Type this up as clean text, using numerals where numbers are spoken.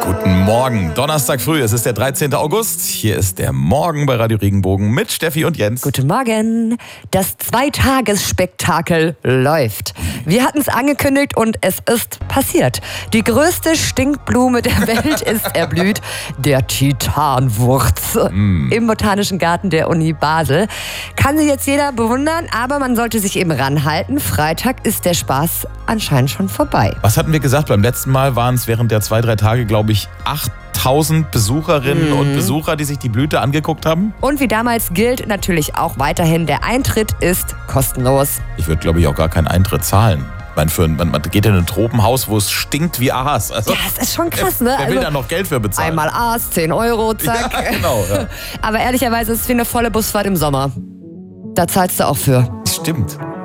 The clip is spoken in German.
Guten Morgen, Donnerstag früh, es ist der 13. August. Hier ist der Morgen bei Radio Regenbogen mit Steffi und Jens. Guten Morgen. Das Zweitagesspektakel läuft. Wir hatten es angekündigt und es ist passiert. Die größte Stinkblume der Welt ist erblüht, der Titanwurz im Botanischen Garten der Uni Basel. Kann sich jetzt jeder bewundern, aber man sollte sich eben ranhalten. Freitag ist der Spaß anscheinend schon vorbei. Was hatten wir gesagt? Beim letzten Mal waren es während der 2-3 Tage, glaube ich, 8000 Besucherinnen und Besucher, die sich die Blüte angeguckt haben. Und wie damals gilt natürlich auch weiterhin, der Eintritt ist kostenlos. Ich würde, glaube ich, auch gar keinen Eintritt zahlen. Man geht in ein Tropenhaus, wo es stinkt wie Aas. Also, Ja, das ist schon krass, ne? Wer will da noch Geld für bezahlen? Einmal Aas, 10 Euro, zack. Ja, genau. Ja. Aber ehrlicherweise ist es wie eine volle Busfahrt im Sommer. Da zahlst du auch für. Stimmt.